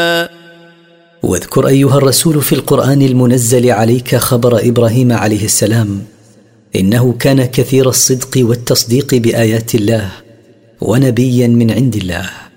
واذكر أيها الرسول في القرآن المنزل عليك خبر إبراهيم عليه السلام، إنه كان كثير الصدق والتصديق بآيات الله ونبيا من عند الله.